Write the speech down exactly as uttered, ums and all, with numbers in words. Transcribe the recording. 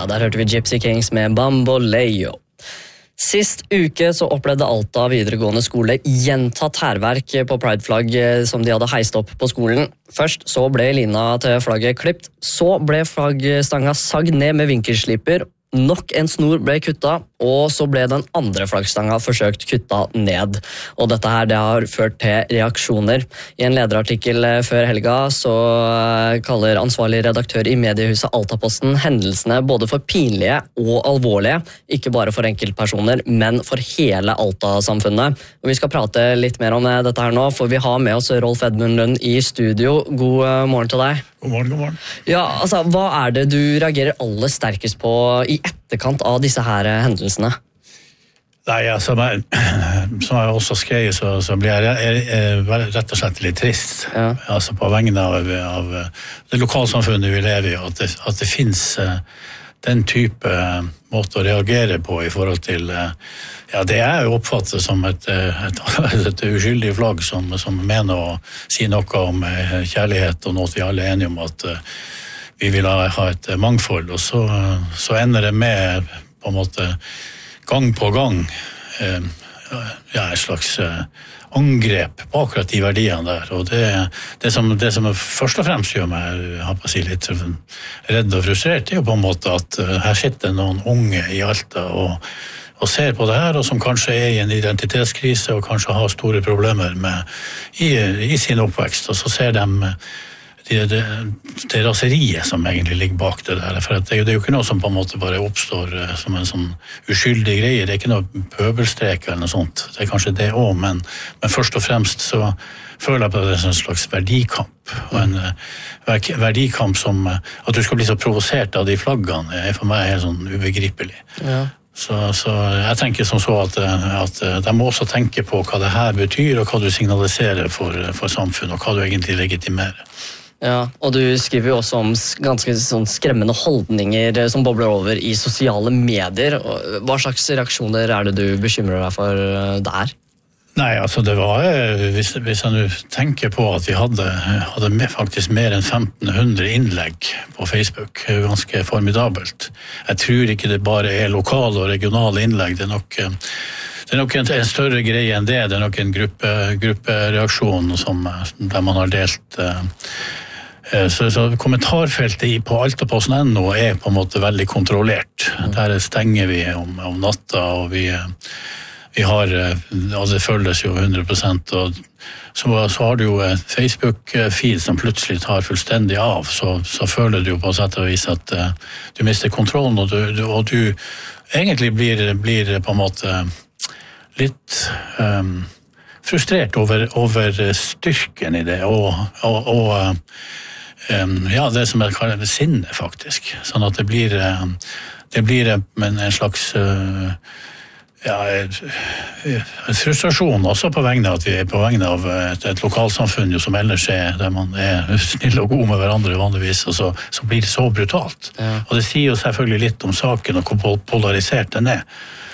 der hørte vi Gypsy Kings med Bamboleo. Sist uke så opplevde Alta videregående skole gjentatt hærverk på Pride-flagg som de hadde heist opp på skolen. Først så ble lina til flagget klipt, så ble flaggstanga sagd ned med vinkelsliper. Nok en snor ble kutta, og så ble den andre flaggstanga forsøkt kutta ned. Og dette her det har ført til reaksjoner. I en lederartikkel før helga så kaller ansvarlig redaktør i mediehuset Altaposten hendelsene både for pinlige og alvorlige, ikke bare for enkeltpersoner, men for hele Alta-samfunnet. Og vi skal prate litt mer om dette her nå, for vi har med oss Rolf Edmund Lund i studio. God morgen til deg. God morgen, god morgen. Ja, altså, hva er det du reagerer aller sterkest på i etterkant av disse her hendelsene? Nei, altså, som jeg også skrev, så, så blir jeg, jeg, jeg, jeg rett og slett litt trist. Ja. Altså på vegne av, av det lokalsamfunnet vi lever i, at det, at det finnes den type måte å reagere på i forhold til ja, det er jo oppfattet som et, et, et uskyldig flagg som, som mener å si noe om kjærlighet og noe vi alle er enige om at vi vil ha, ha et mangfold, og så, så ender det med på en måte gang på gang eh, ja, et slags eh, angrep på akkurat de verdiene der, og det, det, som, det som først og fremst gjør meg jeg på å si, litt redd og frustrert, er jo på en måte at uh, her sitter noen unge i Alta og, og ser på det her, og som kanskje er i en identitetskrise og kanskje har store problemer med, i, i sin oppvekst, og så ser de Det, det, det raseriet som egentlig ligger bak det der, for det, det er jo ikke noe som på en måte bare oppstår som en sånn uskyldig greie, det er ikke noe pøbelstrek eller noe sånt, det er kanskje det også, men, men først og fremst så føler jeg på det som en slags verdikamp, og en verdikamp som, at du skal bli så provosert av de flaggene, er for meg helt sånn ubegripelig. Ja. Så, så jeg tenker som så at, at de må også tenke på hva det her betyr, og hva du signaliserer for, for samfunnet, og hva du egentlig legitimerer. Ja, og du skriver jo også om ganske sånn skremmende holdninger som bobler over i sosiale medier. Hva slags reaksjoner er det du bekymrer deg for der? Nei, altså det var, hvis, hvis jeg nå tenker på at vi hadde, hadde med, faktisk mer enn femten hundre innlegg på Facebook, ganske formidabelt. Jeg tror ikke det bare er lokale og regionale innlegg, det er nok... Det er nok en, en større greie enn det, det er nok en gruppe, gruppereaksjon som, der man har delt... Så, så kommentarfeltet på altaposten punkt no er på en måte veldig kontrollert. Der stenger vi om, om natta, og vi, vi har, og det føles jo hundre prosent, og så, så har du jo en Facebook-feed som plutselig tar fullstendig av, så, så føler du jo på sett og vis at uh, du mister kontrollen, og du, du, og du egentlig blir, blir på en måte litt... Um, frustrert over, over styrken i det, og, og, og um, ja, det som jeg kaller det sinne, faktisk. Sånn at det blir, det blir en, en slags uh, ja, frustrasjon også på vegne av at vi er på vegne av et, et lokalsamfunn jo, som ellers er, der man er snill og god med hverandre vanligvis, og så, så blir det så brutalt. Ja. Og det sier jo selvfølgelig litt om saken og hvor polarisert den er.